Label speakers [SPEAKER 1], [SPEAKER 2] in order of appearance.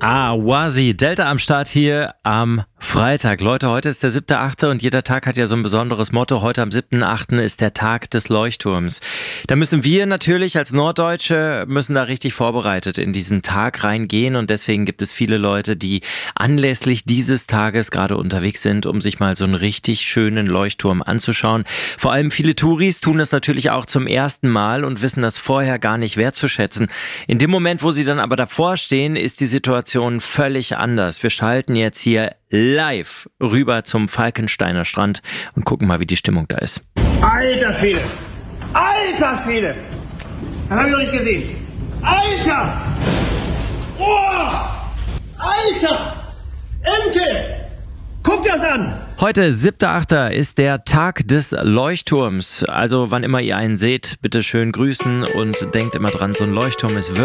[SPEAKER 1] Wazi, Delta am Start hier am Freitag. Leute, heute ist der 7.8. und jeder Tag hat ja so ein besonderes Motto. Heute am 7.8. ist der Tag des Leuchtturms. Da müssen wir natürlich als Norddeutsche da richtig vorbereitet in diesen Tag reingehen und deswegen gibt es viele Leute, die anlässlich dieses Tages gerade unterwegs sind, um sich mal so einen richtig schönen Leuchtturm anzuschauen. Vor allem viele Touris tun das natürlich auch zum ersten Mal und wissen das vorher gar nicht wertzuschätzen. In dem Moment, wo sie dann aber davor stehen, ist die Situation völlig anders. Wir schalten jetzt hier live rüber zum Falkensteiner Strand und gucken mal, wie die Stimmung da ist.
[SPEAKER 2] Alter Schwede! Alter Schwede! Das habe ich noch nicht gesehen. Alter! Oh! Alter! Emke! Guck das an!
[SPEAKER 1] Heute, 7.8. ist der Tag des Leuchtturms. Also wann immer ihr einen seht, bitte schön grüßen und denkt immer dran, so ein Leuchtturm ist wirklich